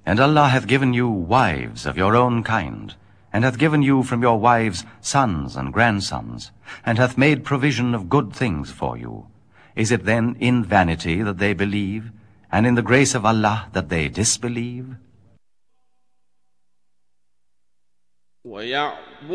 And Allah hath given you wives of your own kind, and hath given you from your wives sons and grandsons, and hath made provision of good things for you. Is it then in vanity that they believe, and in the grace of Allah that they disbelieve?